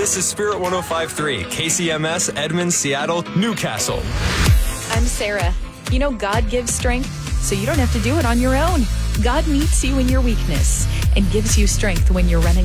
This is Spirit 105.3, KCMS, Edmonds, Seattle, Newcastle. I'm Sarah. You know, God gives strength, so you don't have to do it on your own. God meets you in your weakness and gives you strength when you're running